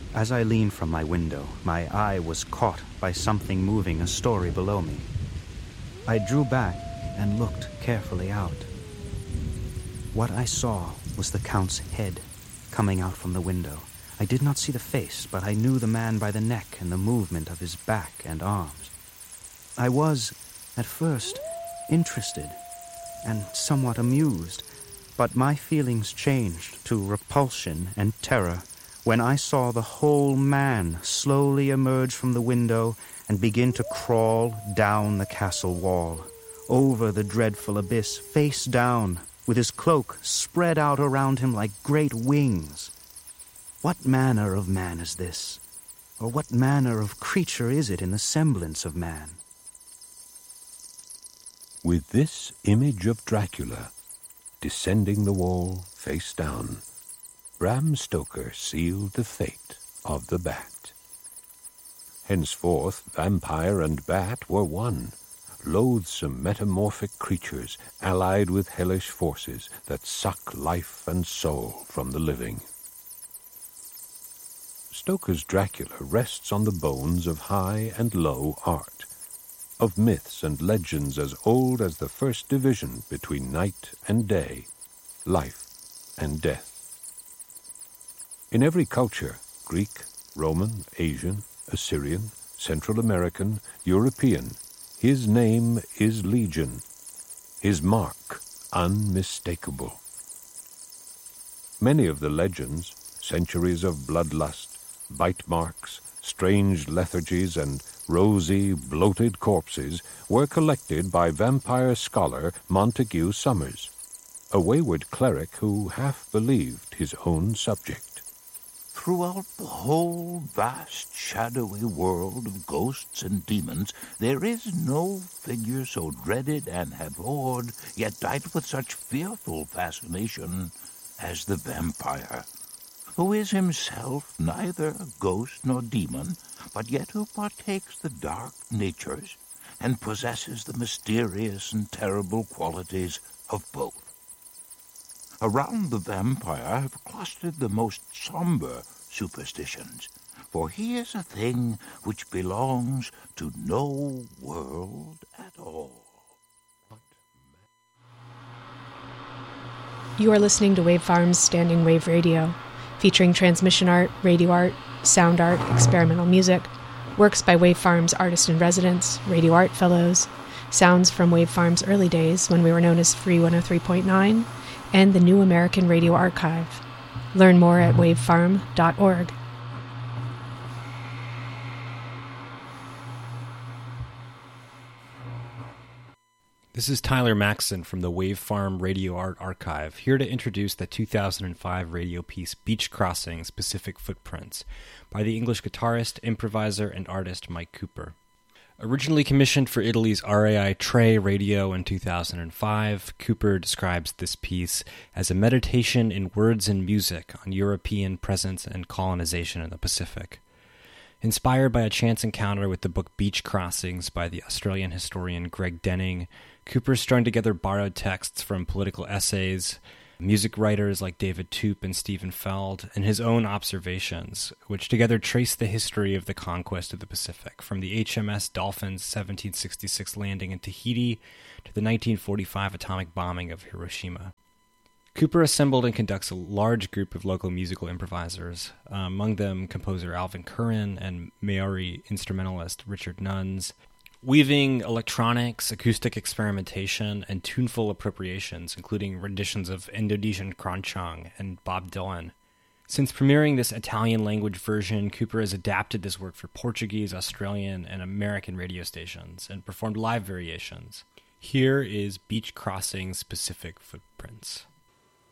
As I leaned from my window, my eye was caught by something moving a story below me. I drew back and looked carefully out. What I saw was the Count's head coming out from the window. I did not see the face, but I knew the man by the neck and the movement of his back and arms. I was, at first, interested and somewhat amused, but my feelings changed to repulsion and terror when I saw the whole man slowly emerge from the window and begin to crawl down the castle wall, over the dreadful abyss, face down, with his cloak spread out around him like great wings. What manner of man is this? Or what manner of creature is it in the semblance of man? With this image of Dracula descending the wall face down, Bram Stoker sealed the fate of the bat. Henceforth, vampire and bat were one, loathsome metamorphic creatures allied with hellish forces that suck life and soul from the living. Stoker's Dracula rests on the bones of high and low art, of myths and legends as old as the first division between night and day, life and death. In every culture, Greek, Roman, Asian, Assyrian, Central American, European, his name is Legion, his mark unmistakable. Many of the legends, centuries of bloodlust, bite marks, strange lethargies, and rosy, bloated corpses were collected by vampire scholar Montague Summers, a wayward cleric who half believed his own subject. Throughout the whole vast, shadowy world of ghosts and demons, there is no figure so dreaded and abhorred, yet dight with such fearful fascination, as the vampire, who is himself neither ghost nor demon, but yet who partakes the dark natures and possesses the mysterious and terrible qualities of both. Around the vampire have clustered the most somber superstitions, for he is a thing which belongs to no world at all. You are listening to Wave Farm's Standing Wave Radio, featuring transmission art, radio art, sound art, experimental music, works by Wave Farm's artist-in-residence, radio art fellows, sounds from Wave Farm's early days when we were known as Free 103.9, and the New American Radio Archive. Learn more at wavefarm.org. This is Tyler Maxson from the Wave Farm Radio Art Archive, here to introduce the 2005 radio piece Beach Crossings Pacific Footprints by the English guitarist, improviser, and artist Mike Cooper. Originally commissioned for Italy's RAI Tre Radio in 2005, Cooper describes this piece as a meditation in words and music on European presence and colonization in the Pacific. Inspired by a chance encounter with the book Beach Crossings by the Australian historian Greg Denning, Cooper strung together borrowed texts from political essays, music writers like David Toop and Stephen Feld, and his own observations, which together trace the history of the conquest of the Pacific, from the HMS Dolphin's 1766 landing in Tahiti to the 1945 atomic bombing of Hiroshima. Cooper assembled and conducts a large group of local musical improvisers, among them composer Alvin Curran and Maori instrumentalist Richard Nuns, weaving electronics, acoustic experimentation, and tuneful appropriations, including renditions of Indonesian Keroncong and Bob Dylan. Since premiering this Italian-language version, Cooper has adapted this work for Portuguese, Australian, and American radio stations, and performed live variations. Here is Beach Crossings Pacific Footprints.